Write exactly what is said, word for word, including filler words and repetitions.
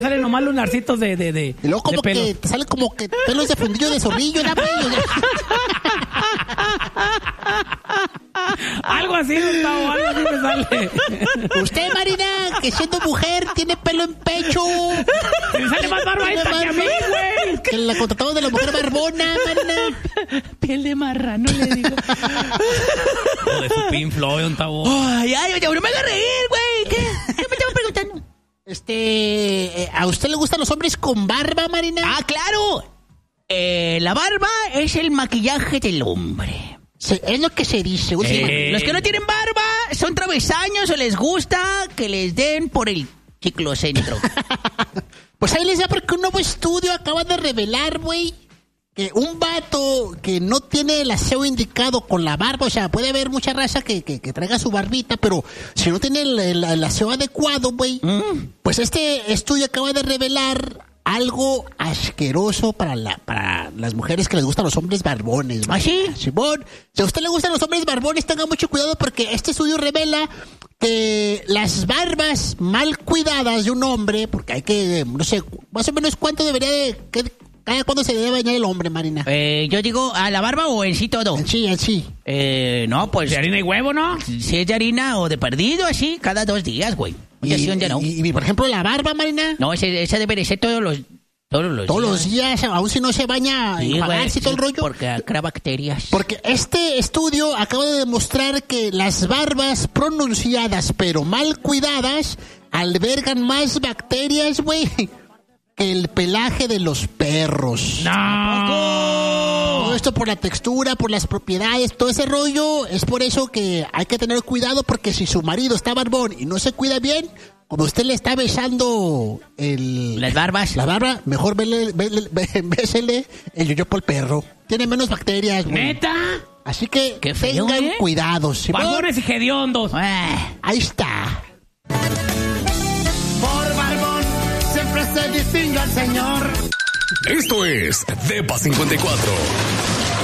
Salen nomás los narcitos de, de, de Y luego como de que te sale como que pelos de fundillo de zorrillo, ¿no? Algo así, Gustavo, algo así me sale. Usted, Marina, que siendo mujer tiene pelo en pecho. Me sale más barba esta que a mí, güey. Que la contratamos de la mujer barbona, Marina. Piel de marrano, le digo. O de su Pink Floyd, Gustavo. Ay, ay, ay, no me hagas reír, güey. ¿Qué? ¿Qué me estaba preguntando? Este, ¿a usted le gustan los hombres con barba, Marina? Ah, claro. Eh, la barba es el maquillaje del hombre. Sí, es lo que se dice. Eh, los que no tienen barba son travesaños o les gusta que les den por el ciclocentro. Pues ahí les da porque un nuevo estudio acaba de revelar, güey, que un vato que no tiene el aseo indicado con la barba, o sea, puede haber mucha raza que, que, que traiga su barbita, pero si no tiene el, el, el aseo adecuado, güey, mm. pues este estudio acaba de revelar algo asqueroso para la para las mujeres que les gustan los hombres barbones. ¿Ah, sí? Simón, si a usted le gustan los hombres barbones, tenga mucho cuidado porque este estudio revela que las barbas mal cuidadas de un hombre, porque hay que, no sé, más o menos cuánto debería de... Que, ¿cada cuándo se debe bañar el hombre, Marina? Eh, yo digo, ¿a la barba o en sí todo? En sí, en sí. Eh, no, pues... ¿De harina y huevo, no? Si es de harina o de perdido, así, cada dos días, güey. Y, sí, no. y, y, por ejemplo, la barba, Marina. No, ese, esa debe de ser todos los, todos los todos días. los días, aún si no se baña, sí, enjuagarse y todo el rollo. Porque crea bacterias. Porque este estudio acaba de demostrar que las barbas pronunciadas pero mal cuidadas albergan más bacterias, güey, que el pelaje de los perros. ¡No! Todo esto por la textura, por las propiedades, todo ese rollo. Es por eso que hay que tener cuidado, porque si su marido está barbón y no se cuida bien, como usted le está besando el... las barbas. La barba, mejor vele, vele, bésele el yoyopo al perro. Tiene menos bacterias, güey. ¿Neta? Así que qué feo, tengan ¿eh? cuidado. ¿Sí? Barbones y hediondos. Eh. Ahí está. Por barbón siempre se distingue al señor. Esto es Depa cincuenta y cuatro.